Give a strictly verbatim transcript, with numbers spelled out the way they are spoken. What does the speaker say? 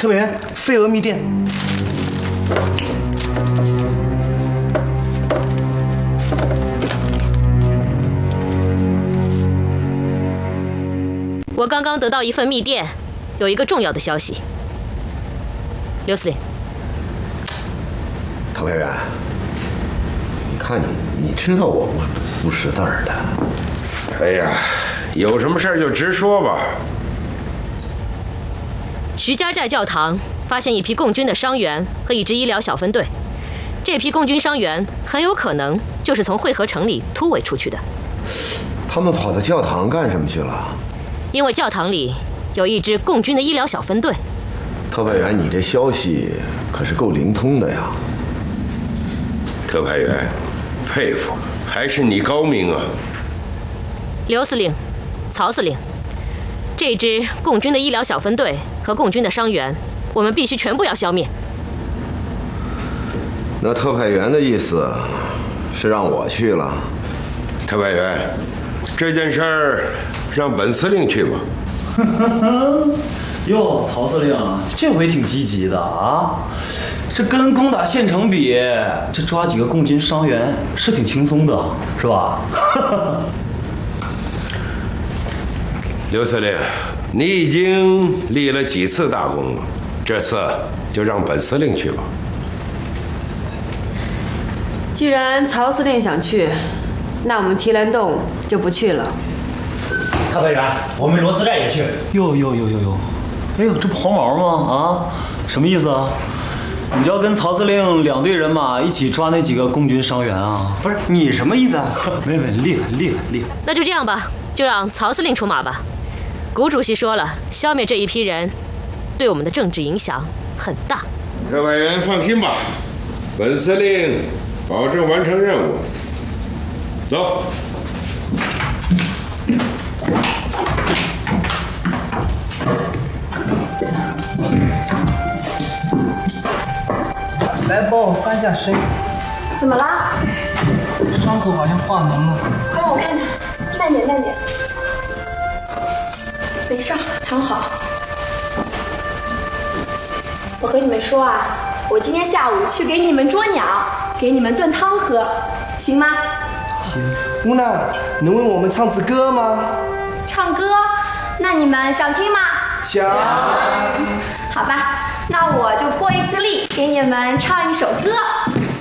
特派员，飞蛾密电。 我刚刚得到一份密电，有一个重要的消息。刘司令， 特派员，你看你，你知道我不不识字儿的。 哎呀，有什么事儿就直说吧。 徐家寨教堂发现一批共军的伤员和一支医疗小分队，这批共军伤员很有可能就是从汇合城里突围出去的。 他们跑到教堂干什么去了？ 因为教堂里有一支共军的医疗小分队。 特派员，你这消息可是够灵通的呀！ 特派员，佩服，还是你高明啊！ 刘司令，曹司令，这支共军的医疗小分队和共军的伤员，我们必须全部要消灭。 那特派员的意思是让我去了？ 特派员，这件事儿让本司令去吧。 哟，曹司令，这回挺积极的啊！这跟攻打县城比，这抓几个共军伤员是挺轻松的，是吧？ 刘司令，你已经立了几次大功了，这次就让本司令去吧。 既然曹司令想去，那我们提篮洞就不去了。 特派员，我们罗斯寨也去。 哟哟哟哟哟！哎呦，这不黄毛吗？啊，什么意思啊？你就要跟曹司令两队人马一起抓那几个共军伤员啊？ 不是你什么意思啊？ 没没，厉害厉害厉害！ 那就这样吧，就让曹司令出马吧。谷主席说了，消灭这一批人，对我们的政治影响很大。 特派员放心吧，本司令保证完成任务。走。 来帮我翻下身。 怎么啦？ 伤口好像化脓了。 快让我看看，慢点慢点。没事，躺好。我和你们说啊，我今天下午去给你们捉鸟，给你们炖汤喝，行吗？ 行。乌娜，能为我们唱支歌吗？ 唱歌？那你们想听吗？ 想。 好吧。那我就破一次例，给你们唱一首歌。